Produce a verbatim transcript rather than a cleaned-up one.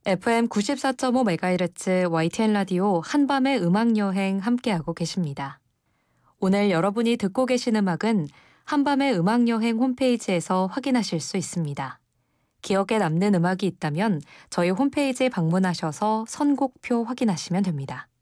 에프엠 구십사 점 오 메가헤르츠 와이티엔 라디오 한밤의 음악여행 함께하고 계십니다. 오늘 여러분이 듣고 계신 음악은 한밤의 음악여행 홈페이지에서 확인하실 수 있습니다. 기억에 남는 음악이 있다면 저희 홈페이지에 방문하셔서 선곡표 확인하시면 됩니다.